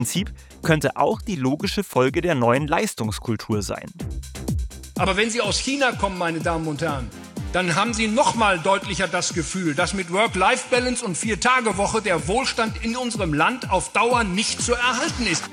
Prinzip könnte auch die logische Folge der neuen Leistungskultur sein. Aber wenn Sie aus China kommen, meine Damen und Herren, dann haben Sie noch mal deutlicher das Gefühl, dass mit Work-Life-Balance und 4-Tage-Woche der Wohlstand in unserem Land auf Dauer nicht zu erhalten ist.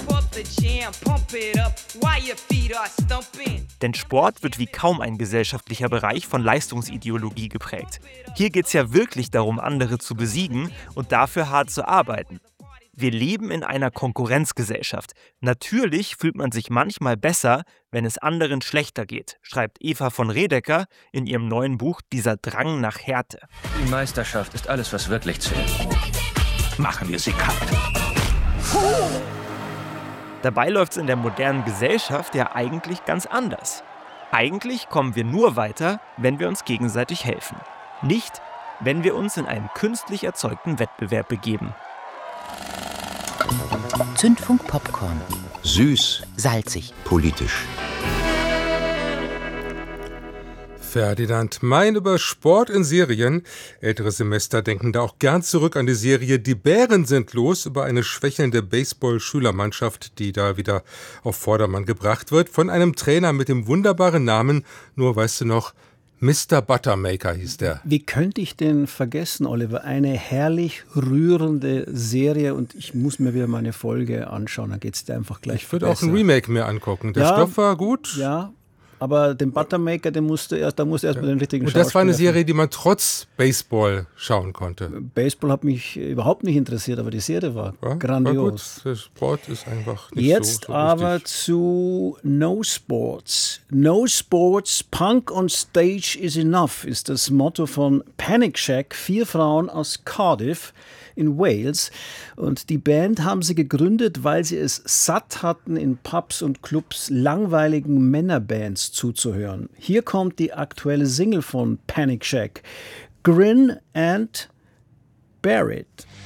Denn Sport wird wie kaum ein gesellschaftlicher Bereich von Leistungsideologie geprägt. Hier geht es ja wirklich darum, andere zu besiegen und dafür hart zu arbeiten. Wir leben in einer Konkurrenzgesellschaft. Natürlich fühlt man sich manchmal besser, wenn es anderen schlechter geht, schreibt Eva von Redeker in ihrem neuen Buch Dieser Drang nach Härte. Die Meisterschaft ist alles, was wirklich zählt. Machen wir sie kalt. Dabei läuft es in der modernen Gesellschaft ja eigentlich ganz anders. Eigentlich kommen wir nur weiter, wenn wir uns gegenseitig helfen. Nicht, wenn wir uns in einen künstlich erzeugten Wettbewerb begeben. Zündfunk Popcorn. Süß, Salzig, politisch. Ferdinand Mein über Sport in Serien. Ältere Semester denken da auch gern zurück an die Serie Die Bären sind los, über eine schwächelnde Baseball-Schülermannschaft, die da wieder auf Vordermann gebracht wird, von einem Trainer mit dem wunderbaren Namen, nur weißt du noch, Mr. Buttermaker hieß der. Wie könnte ich den vergessen, Oliver? Eine herrlich rührende Serie und ich muss mir wieder mal eine Folge anschauen, dann geht es dir einfach gleich Ich würde auch ein Remake mir angucken. Der Stoff war gut. Ja, aber den Buttermaker, da musst du erst mal den richtigen Und das war eine Serie, die man trotz Baseball schauen konnte. Baseball hat mich überhaupt nicht interessiert, aber die Serie war grandios. War gut. Der Sport ist einfach nicht Jetzt so aber wichtig. zu No Sports. No Sports, Punk on Stage is enough ist das Motto von Panic Shack, 4 Frauen aus Cardiff in Wales. Und die Band haben sie gegründet, weil sie es satt hatten, in Pubs und Clubs langweiligen Männerbands zuzuhören. Hier kommt die aktuelle Single von Panic Shack, Grin and Bear It.